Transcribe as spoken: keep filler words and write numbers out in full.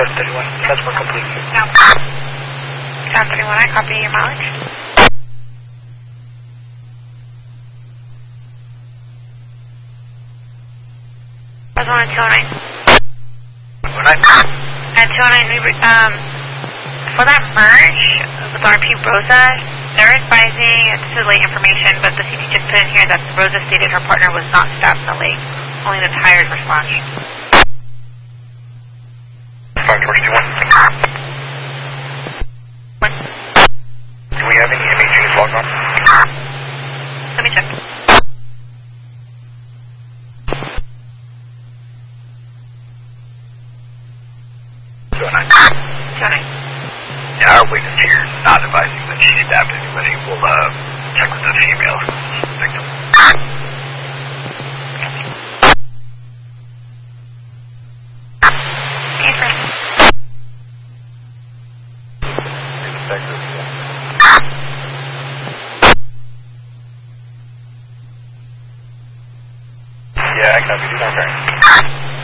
seven thirty-one, that's more complete. No. seven thirty-one, I copy your mileage. I was on two oh nine. two oh nine? At two oh nine, we were, um, for that merge with R P Rosa, they're advising, it's too late information, but the C T just put in here that Rosa stated her partner was not stabbed in the leg. Only the tires were slashed. five twenty-one. Do we have any images logged on? Let me check. two oh nine. two oh nine. Yeah, our witness here is not advising that she stabbed anybody. We'll uh, check with the female victim. Okay, friend. Yeah, I copy. Okay.